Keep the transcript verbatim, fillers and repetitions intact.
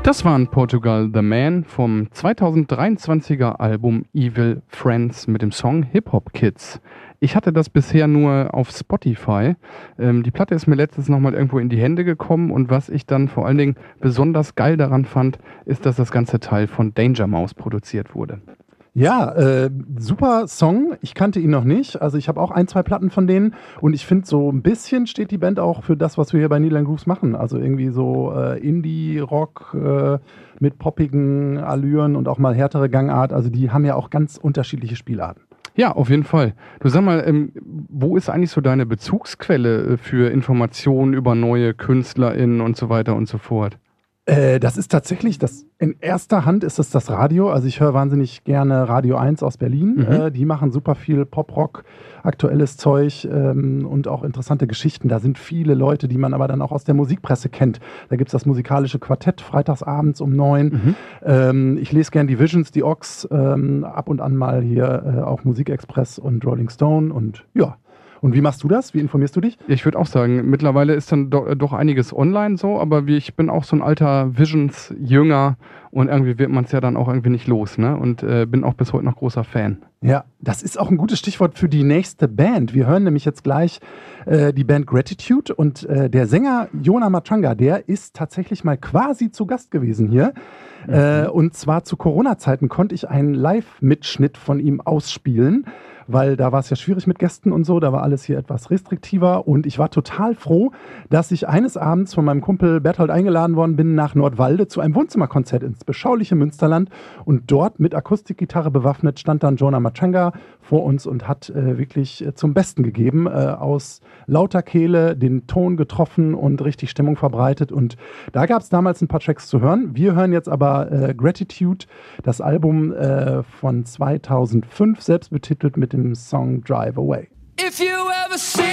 Das waren Portugal The Man vom zweitausenddreiundzwanziger Album Evil Friends mit dem Song Hip Hop Kids. Ich hatte das bisher nur auf Spotify. Ähm, die Platte ist mir letztens nochmal irgendwo in die Hände gekommen und was ich dann vor allen Dingen besonders geil daran fand, ist, dass das ganze Teil von Danger Mouse produziert wurde. Ja, äh, super Song. Ich kannte ihn noch nicht. Also ich habe auch ein, zwei Platten von denen und ich finde, so ein bisschen steht die Band auch für das, was wir hier bei Needle and Grooves machen. Also irgendwie so äh, Indie-Rock äh, mit poppigen Allüren und auch mal härtere Gangart. Also die haben ja auch ganz unterschiedliche Spielarten. Ja, auf jeden Fall. Du sag mal, ähm, wo ist eigentlich so deine Bezugsquelle für Informationen über neue KünstlerInnen und so weiter und so fort? Äh, das ist tatsächlich, das, in erster Hand ist es das Radio. Also ich höre wahnsinnig gerne Radio eins aus Berlin. Mhm. Äh, die machen super viel Pop-Rock, aktuelles Zeug ähm, und auch interessante Geschichten. Da sind viele Leute, die man aber dann auch aus der Musikpresse kennt. Da gibt es das musikalische Quartett freitagsabends um neun. Mhm. Ähm, ich lese gern die Visions, die Ox, ähm, ab und an mal hier äh, auch Musikexpress und Rolling Stone und ja. Und wie machst du das? Wie informierst du dich? Ich würde auch sagen, mittlerweile ist dann do, doch einiges online so, aber wie, ich bin auch so ein alter Visions-Jünger und irgendwie wird man es ja dann auch irgendwie nicht los, ne? Und äh, bin auch bis heute noch großer Fan. Ja, das ist auch ein gutes Stichwort für die nächste Band. Wir hören nämlich jetzt gleich äh, die Band Gratitude und äh, der Sänger Jonah Matranga, der ist tatsächlich mal quasi zu Gast gewesen hier. Mhm. Äh, und zwar zu Corona-Zeiten konnte ich einen Live-Mitschnitt von ihm ausspielen, weil da war es ja schwierig mit Gästen und so, da war alles hier etwas restriktiver und ich war total froh, dass ich eines Abends von meinem Kumpel Berthold eingeladen worden bin nach Nordwalde zu einem Wohnzimmerkonzert ins beschauliche Münsterland und dort mit Akustikgitarre bewaffnet stand dann Jonah Matranga vor uns und hat äh, wirklich äh, zum Besten gegeben, äh, aus lauter Kehle den Ton getroffen und richtig Stimmung verbreitet und da gab es damals ein paar Tracks zu hören. Wir hören jetzt aber äh, Gratitude, das Album äh, von zweitausendfünf, selbst betitelt mit dem Song Drive Away. If you ever see